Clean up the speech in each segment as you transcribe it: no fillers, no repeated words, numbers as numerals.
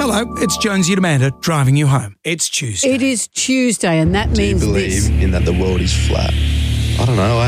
Hello, it's Jonesy and Amanda driving you home. It's Tuesday. It is Tuesday, and that Do you means believe this. in that the world is flat? I don't know,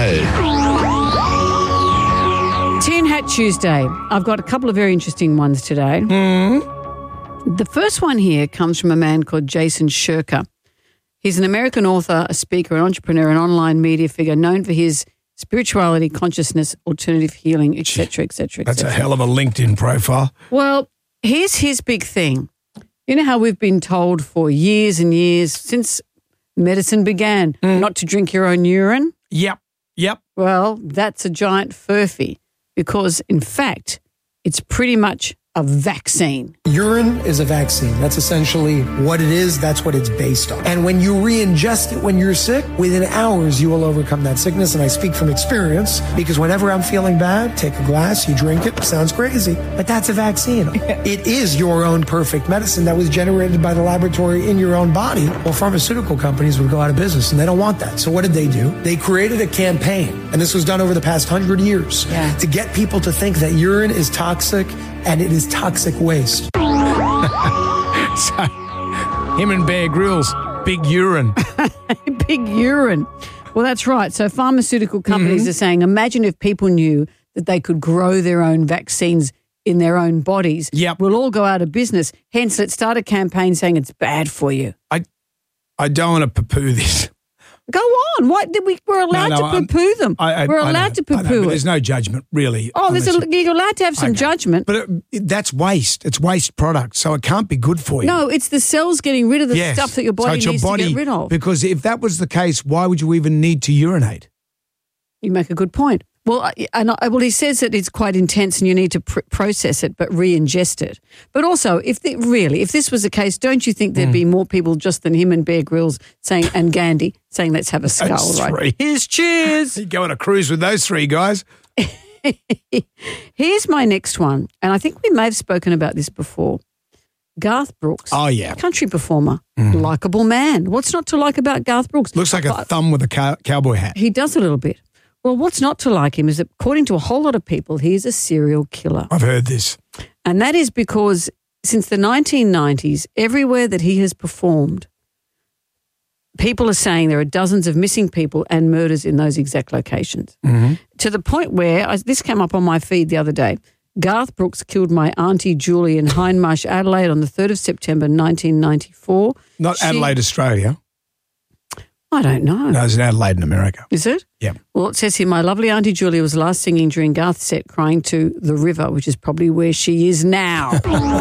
Tin Hat Tuesday. I've got a couple of very interesting ones today. The first one here comes from a man called Jason Shirker. He's an American author, a speaker, an entrepreneur, an online media figure known for his spirituality, consciousness, alternative healing, etc., etc., That's a etc. hell of a LinkedIn profile. Well, here's his big thing. You know how we've been told for years and years, since medicine began, not to drink your own urine? Yep. Well, that's a giant furphy because, in fact, it's pretty much a vaccine. Urine is a vaccine. That's essentially what it is. That's what it's based on. And when you re-ingest it when you're sick, within hours you will overcome that sickness. And I speak from experience because whenever I'm feeling bad, take a glass, you drink it. Sounds crazy, but that's a vaccine. It is your own perfect medicine that was generated by the laboratory in your own body. Well, pharmaceutical companies would go out of business and they don't want that. So what did they do? They created a campaign, and this was done over the past 100 years, to get people to think that urine is toxic and it is toxic waste. So, him and Bear Grylls, big urine. Big urine. Well, that's right. So pharmaceutical companies are saying, imagine if people knew that they could grow their own vaccines in their own bodies. Yep. We'll all go out of business. Hence, let's start a campaign saying it's bad for you. I don't want to poo-poo this. Go on. We're allowed to poo-poo them. We're allowed to poo-poo it. There's no judgment, really. Oh, you're allowed to have some judgment. But that's waste. It's waste product, so it can't be good for you. No, it's the cells getting rid of the Yes. stuff that your body So it's needs to get rid of. Because if that was the case, why would you even need to urinate? You make a good point. Well, he says that it's quite intense and you need to process it but re-ingest it. But also, if this was the case, don't you think there'd be more people just than him and Bear Grylls and Gandhi saying, let's have a skull, That's right? three. Here's cheers. You go on a cruise with those three guys. Here's my next one, and I think we may have spoken about this before. Garth Brooks. Oh, yeah. Country performer, likeable man. What's not to like about Garth Brooks? Looks like a thumb with a cowboy hat. He does a little bit. Well, what's not to like him is that, according to a whole lot of people, he is a serial killer. I've heard this. And that is because since the 1990s, everywhere that he has performed, people are saying there are dozens of missing people and murders in those exact locations. To the point where, this came up on my feed the other day, Garth Brooks killed my Auntie Julie in Hindmarsh, Adelaide on the 3rd of September 1994. Not Adelaide, Australia. I don't know. No, it's in Adelaide in America. Is it? Yeah. Well, it says here, my lovely Auntie Julia was last singing during Garth's set, crying to the river, which is probably where she is now.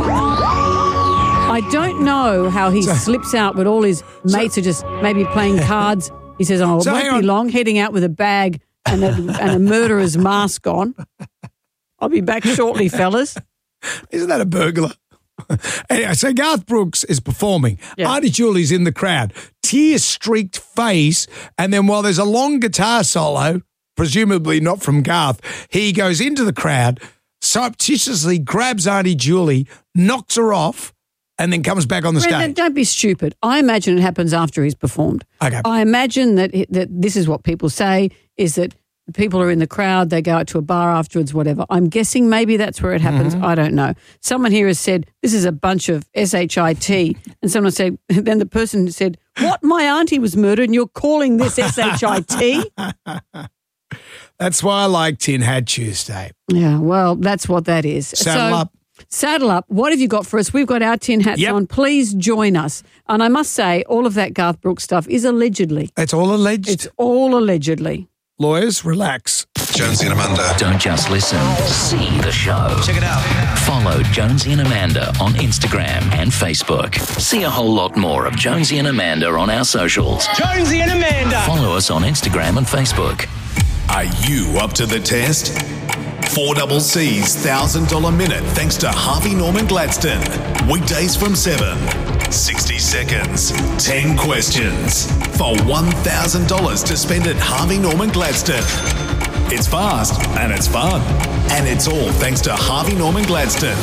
I don't know how he slips out, but all his mates are just maybe playing cards. He says, it won't be long, heading out with a bag and a murderer's mask on. I'll be back shortly, fellas. Isn't that a burglar? Anyway, so Garth Brooks is performing. Yeah. Auntie Julie's in the crowd, tear-streaked face, and then while there's a long guitar solo, presumably not from Garth, he goes into the crowd, surreptitiously grabs Auntie Julie, knocks her off, and then comes back on the Brendan, stage. don't be stupid. I imagine it happens after he's performed. Okay. I imagine that this is what people say, is that people are in the crowd, they go out to a bar afterwards, whatever. I'm guessing maybe that's where it happens. I don't know. Someone here has said, this is a bunch of shit. And someone said, then the person said, what? My auntie was murdered and you're calling this shit? That's why I like Tin Hat Tuesday. Yeah, well, that's what that is. Saddle up. Saddle up. What have you got for us? We've got our tin hats on. Please join us. And I must say, all of that Garth Brooks stuff is allegedly. It's all alleged. It's all allegedly. Lawyers, relax. Jonesy and Amanda. Don't just listen, see the show. Check it out. Follow Jonesy and Amanda on Instagram and Facebook. See a whole lot more of Jonesy and Amanda on our socials. Jonesy and Amanda. Follow us on Instagram and Facebook. Are you up to the test? 4CC's $1,000 minute thanks to Harvey Norman Gladstone. Weekdays from 7. 60 seconds. 10 questions. For $1,000 to spend at Harvey Norman Gladstone. It's fast and it's fun. And it's all thanks to Harvey Norman Gladstone.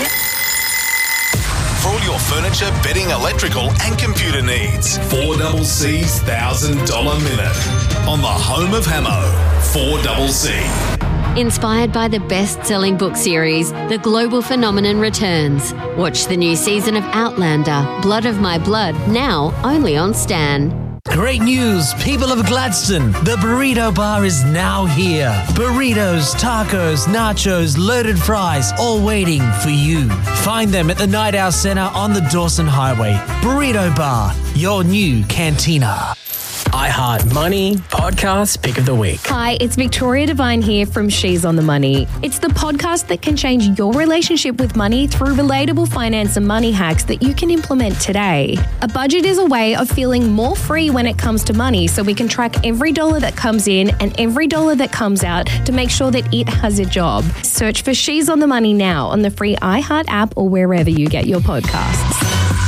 For all your furniture, bedding, electrical and computer needs. 4CC's $1,000 minute. On the home of Hamo. 4CC. Inspired by the best-selling book series, The Global Phenomenon returns. Watch the new season of Outlander, Blood of My Blood, now only on Stan. Great news, people of Gladstone. The Burrito Bar is now here. Burritos, tacos, nachos, loaded fries, all waiting for you. Find them at the Night Owl Centre on the Dawson Highway. Burrito Bar, your new cantina. iHeart Money Podcast Pick of the Week. Hi, it's Victoria Devine here from She's on the Money. It's the podcast that can change your relationship with money through relatable finance and money hacks that you can implement today. A budget is a way of feeling more free when it comes to money, so we can track every dollar that comes in and every dollar that comes out to make sure that it has a job. Search for She's on the Money now on the free iHeart app or wherever you get your podcasts.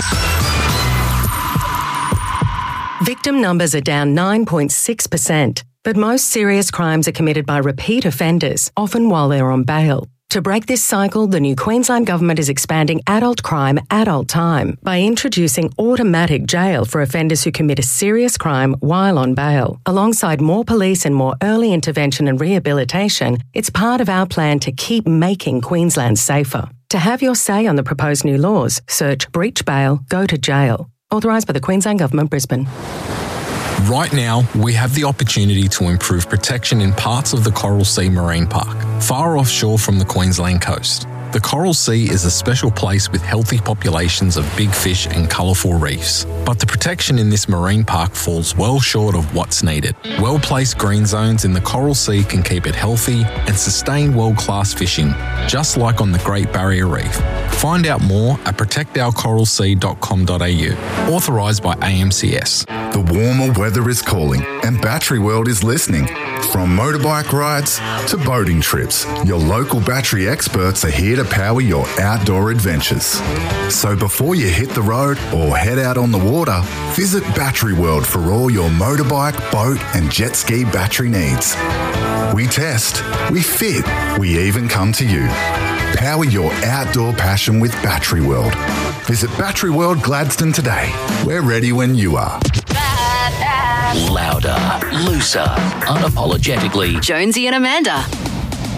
Victim numbers are down 9.6%, but most serious crimes are committed by repeat offenders, often while they're on bail. To break this cycle, the new Queensland Government is expanding adult crime, adult time by introducing automatic jail for offenders who commit a serious crime while on bail. Alongside more police and more early intervention and rehabilitation, it's part of our plan to keep making Queensland safer. To have your say on the proposed new laws, search breach bail, go to jail. Authorised by the Queensland Government, Brisbane. Right now, we have the opportunity to improve protection in parts of the Coral Sea Marine Park, far offshore from the Queensland coast. The Coral Sea is a special place with healthy populations of big fish and colourful reefs. But the protection in this marine park falls well short of what's needed. Well-placed green zones in the Coral Sea can keep it healthy and sustain world-class fishing, just like on the Great Barrier Reef. Find out more at protectourcoralsea.com.au. Authorised by AMCS. The warmer weather is calling and Battery World is listening. From motorbike rides to boating trips, your local battery experts are here to power your outdoor adventures. So before you hit the road or head out on the water, visit Battery World for all your motorbike, boat and jet ski battery needs. We test, we fit, we even come to you. Power your outdoor passion with Battery World. Visit Battery World Gladstone today. We're ready when you are. Louder, looser, unapologetically. Jonesy and Amanda.